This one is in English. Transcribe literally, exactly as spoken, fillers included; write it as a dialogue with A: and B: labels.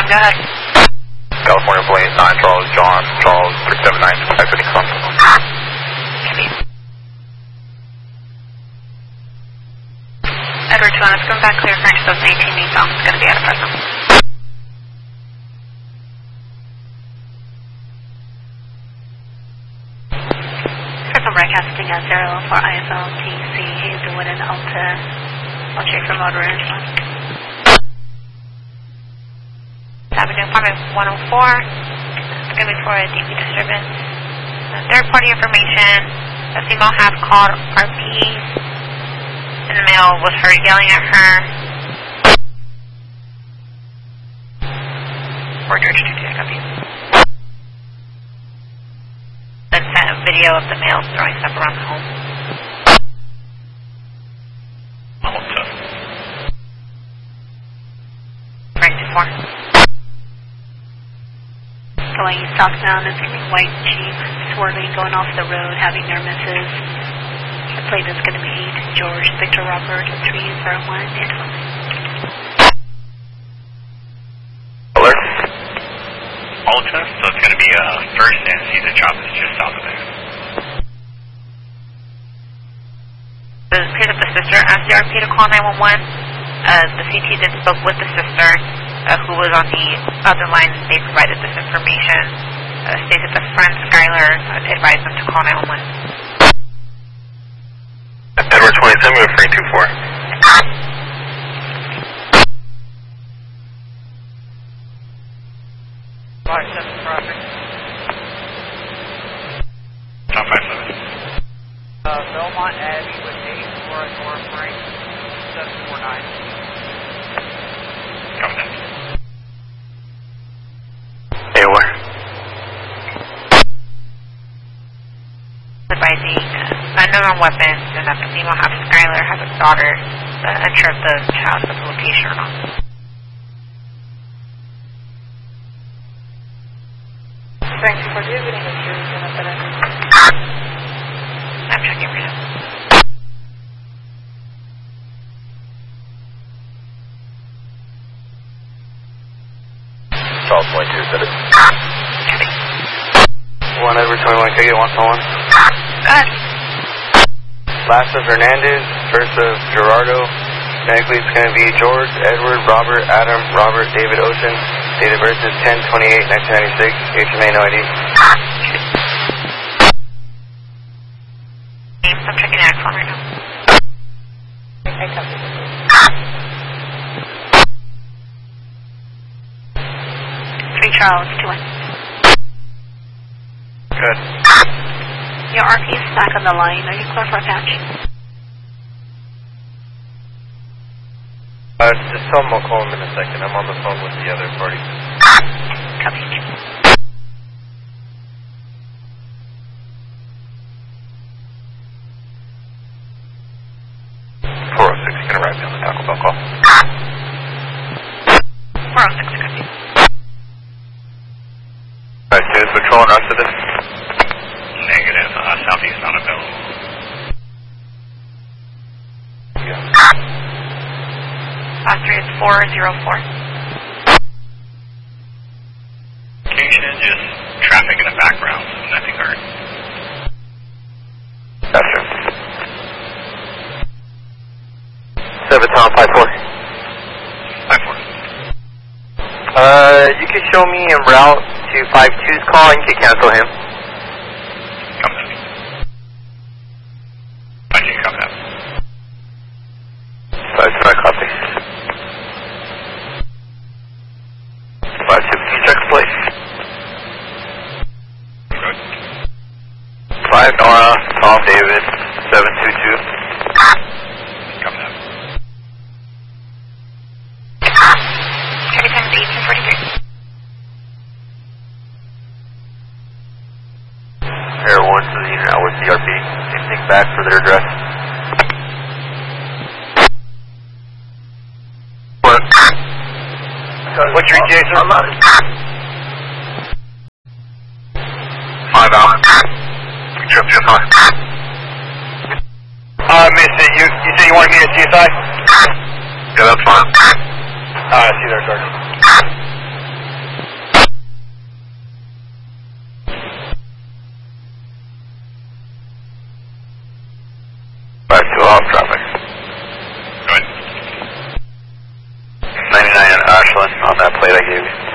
A: Go ahead.
B: California Plane nine, Charles John, Charles three seven nine, five fifty Columbus.
A: Edward two, let's come back clear for yourself. eighteen eastbound. It's going to be out of Fresno. Fresno broadcasting at zero for I S L T C Hazelwood and Alta. I'll check for motorist. Avenue Apartment one oh four. It's going to be for a D P disturbance. Uh, third party information. The female has called R P. And the male was her yelling at her. Or George two two, copy. Then sent a video of the male throwing stuff around the home.
B: Alta.
A: Frank two four. Going southbound, it's a white Jeep swirling, going off the road, having near misses. The plate is going to be George Victor Robert three zero one Italy.
B: Alert.
C: Alta, so it's going to be uh, first and see the chop is just south of there.
A: The pick up the sister, asked the R P to call nine one one. Uh, the C T then spoke with the sister, uh, who was on the other line. They provided this information. Uh, stated the friend, Skylar, uh, advised them to call nine one one.
B: Edward twenty-seven, we're free two four.
D: five seven traffic.
C: Top five seven.
D: Uh, Belmont Abbey with eight four North Frank seven four nine.
C: Coming in.
B: Hey, where?
A: Advising uh, unknown weapons and that the female half Skylar has a daughter. Uh, unsure if the child has a location or not.
D: Thank you for visiting us here.
A: I'm checking right now.
B: Charles twenty-two, set it.
A: Copy.
B: one Edward twenty-one, can I get one to one?
A: Go ahead.
B: Last of Hernandez, first of Gerardo. Medically it's going to be George, Edward, Robert, Adam, Robert, David Ocean. Date of birth is ten twenty-eight nineteen ninety-six. H M A, no I D.
A: Names, I'm checking the axon right now.
D: I copy.
A: Three Charles, two one.
B: Good.
A: Your R P is back on the line. Are you clear for a patch?
B: Uh, just tell him I'll call him in a second. I'm on the phone with the other party.
A: Copy.
B: four oh six, you can arrive on the Taco Bell call.
A: four oh six, copy.
B: Alright, students patrol and rest of this.
C: Negative. Uh, southeast not available.
B: Yeah.
A: Last three is four zero four.
C: Location, just traffic in the background, so nothing hurt.
B: Gotcha. seven Tom, five four.
C: five four.
B: Uh, you can show me en route to five two's call and you can cancel him.
C: Coming in. five two, coming up.
B: five two, I copy. five two, can you check the place?
C: Good.
B: five Nora, Tom David, seven two two.
C: Coming up.
A: Every time it's eighteen forty-three.
B: Air one to the unit, with C R P. Anything back for their address? What? What's your E T A, sir? Five out. Trip just fine. Uh, Miss, you, you say you want to meet at C S I? Yeah, that's fine. Uh, see you there, Sergeant. Excellent. On that plate I gave you.